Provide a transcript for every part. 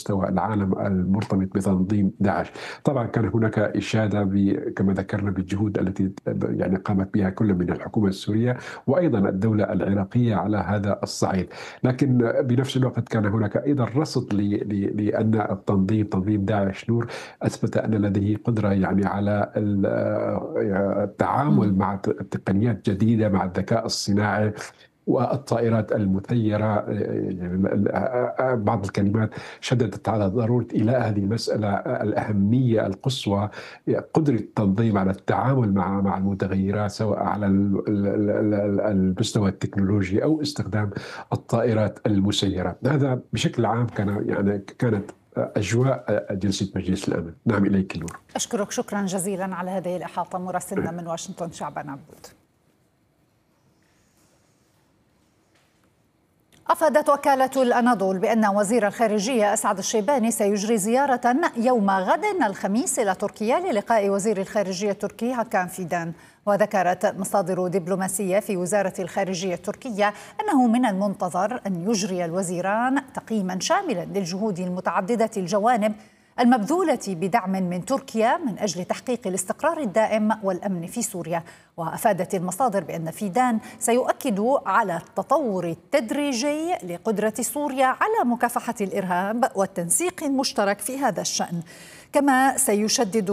مستوى العالم المرتبط بتنظيم داعش. طبعا كان هناك إشادة كما ذكرنا بالجهود التي يعني قامت بها كل من الحكومة السورية وأيضا الدولة العراقية على هذا الصعيد، لكن بنفس الوقت كان هناك أيضا رصد لأن تنظيم داعش نور أثبت أن لديه قدرة يعني على التعامل مم. مع تقنيات جديدة مع الذكاء الصناعي والطائرات المسيرة. يعني بعض الكلمات شددت على ضرورة إلى هذه المسألة الأهمية القصوى، قدرة التنظيم على التعامل مع المتغيرات سواء على المستوى التكنولوجي أو استخدام الطائرات المسيرة. هذا بشكل عام كانت أجواء جلسة مجلس الأمن. نعم، إليك نور. أشكرك شكرا جزيلا على هذه الإحاطة مراسلنا من واشنطن شعبان عبود. أفادت وكالة الأناضول بأن وزير الخارجية أسعد الشيباني سيجري زيارة يوم غد الخميس إلى تركيا للقاء وزير الخارجية التركي هاكان فيدان. وذكرت مصادر دبلوماسية في وزارة الخارجية التركية أنه من المنتظر أن يجري الوزيران تقييما شاملا للجهود المتعددة الجوانب المبذولة بدعم من تركيا من أجل تحقيق الاستقرار الدائم والأمن في سوريا. وأفادت المصادر بأن فيدان سيؤكد على التطور التدريجي لقدرة سوريا على مكافحة الإرهاب والتنسيق المشترك في هذا الشأن. كما سيشدد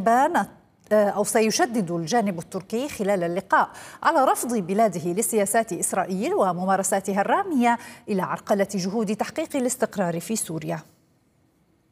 الجانب التركي خلال اللقاء على رفض بلاده لسياسات إسرائيل وممارساتها الرامية إلى عرقلة جهود تحقيق الاستقرار في سوريا.